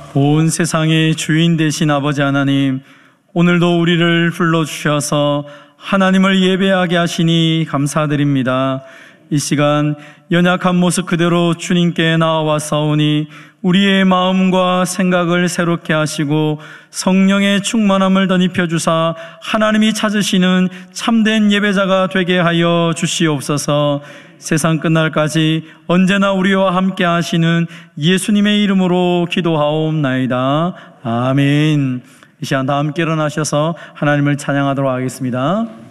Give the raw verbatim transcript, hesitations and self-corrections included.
온 세상의 주인 되신 아버지 하나님, 오늘도 우리를 불러주셔서 하나님을 예배하게 하시니 감사드립니다. 이 시간 연약한 모습 그대로 주님께 나와사오니 우리의 마음과 생각을 새롭게 하시고 성령의 충만함을 덧입혀 주사 하나님이 찾으시는 참된 예배자가 되게 하여 주시옵소서. 세상 끝날까지 언제나 우리와 함께 하시는 예수님의 이름으로 기도하옵나이다. 아멘. 이 시간 다 함께 일어나셔서 하나님을 찬양하도록 하겠습니다.